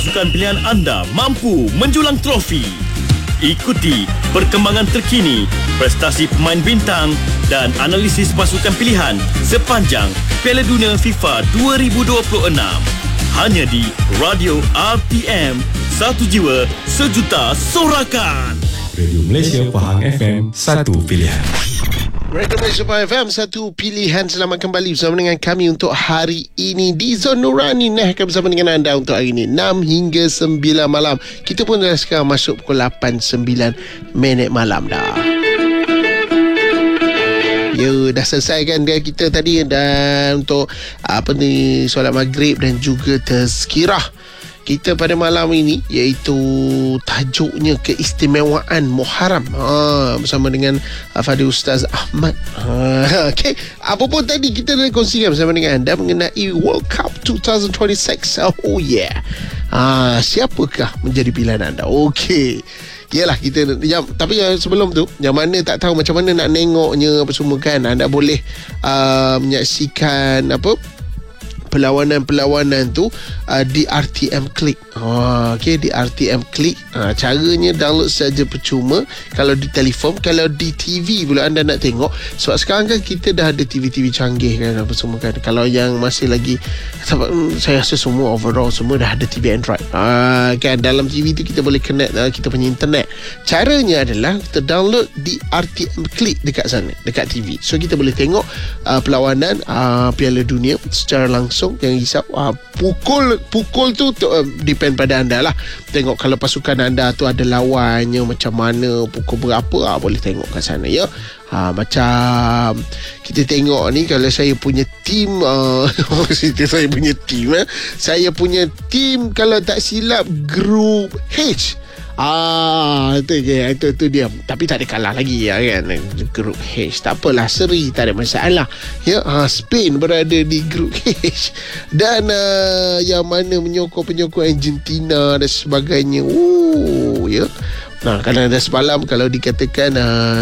Pasukan pilihan anda mampu menjulang trofi. Ikuti perkembangan terkini, prestasi pemain bintang dan analisis pasukan pilihan sepanjang Piala Dunia FIFA 2026. Hanya di Radio RTM, satu jiwa, sejuta sorakan. Radio Malaysia Pahang FM, satu pilihan. Radio Malaysia Pahang FM, satu pilihan. Selamat kembali bersama dengan kami untuk hari ini di Zon Nurani. Akan bersama dengan anda untuk hari ini 6 hingga 9 malam. Kita pun dah sekarang masuk pukul 8:09 malam dah. Ya, dah selesai kan dia kita tadi. Dan untuk solat maghrib dan juga tazkirah kita pada malam ini, iaitu tajuknya keistimewaan Muharram, bersama dengan Fadil Ustaz Ahmad. Okay, apa pun tadi kita dah kongsikan bersama dengan anda mengenai World Cup 2026. Oh yeah, siapakah menjadi pilihan anda? Okay, yalah kita tapi sebelum tu, yang mana tak tahu macam mana nak nengoknya apa semua kan, anda boleh menyaksikan perlawanan tu di RTM Click. Okay, di RTM Click. Caranya download saja percuma kalau di telefon. Kalau di TV pula anda nak tengok, sebab sekarang kan kita dah ada TV-TV canggih kan apa semua kan. Kalau yang masih lagi, saya rasa semua overall semua dah ada TV Android. Kan dalam TV tu kita boleh connect kita punya internet. Caranya adalah kita download di RTM Click dekat sana, dekat TV. So kita boleh tengok perlawanan Piala Dunia secara langsung. Jangan risau, pukul tu depend pada anda lah. Tengok kalau pasukan anda tu ada lawannya macam mana, pukul berapa, boleh tengok kat sana ya. Macam kita tengok ni, kalau saya punya tim saya punya tim kalau tak silap grup H. Itu dia. Tapi tak ada kalah lagi ya, kan. Grup H, tak apalah, seri, tak ada masalah ya. Spain berada di grup H. Dan yang mana penyokong Argentina dan sebagainya. Ya. Kalau ada semalam, kalau dikatakan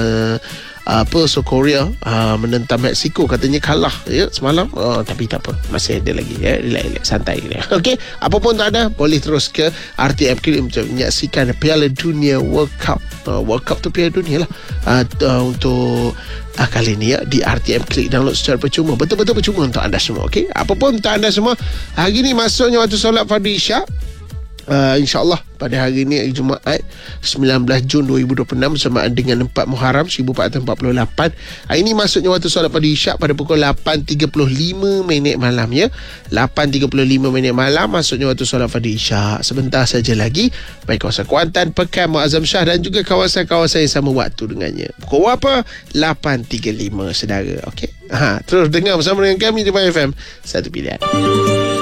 Korea menentang Mexico, katanya kalah ya semalam. Tapi tak apa, masih ada lagi ya, relax santai ya. Okey, apa pun tak ada, boleh terus ke RTM Click untuk menyaksikan Piala Dunia World Cup. World Cup tu Piala Dunia lah. Untuk kali ni ya, di RTM Click, download secara percuma, betul-betul percuma untuk anda semua. Okey, apa pun untuk anda semua, hari ni masuknya waktu solat Fardhu Isyak. InsyaAllah pada hari ini, hari Jumaat 19 Jun 2026, bersamaan dengan 4 Muharram 1448. Hari ini masuknya waktu solat Fardhu Isyak pada pukul 8.35 malam ya. 8.35 malam masuknya waktu solat Fardhu Isyak. Sebentar saja lagi, baik kawasan Kuantan, Pekan, Muazzam Shah dan juga kawasan-kawasan yang sama waktu dengannya. Pukul apa? 8.35 saudara. Okey. Terus dengar bersama dengan kami di FM, satu pilihan.